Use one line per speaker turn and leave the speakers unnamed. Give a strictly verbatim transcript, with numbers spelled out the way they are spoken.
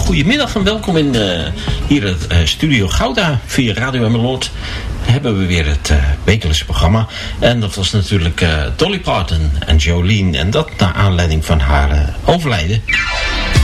goedemiddag en welkom in uh, hier het uh, Studio Gouda via Radio Emmeloord. Hebben we weer het uh, wekelijkse programma. En dat was natuurlijk uh, Dolly Parton en Jolene. En dat naar aanleiding van haar uh, overlijden.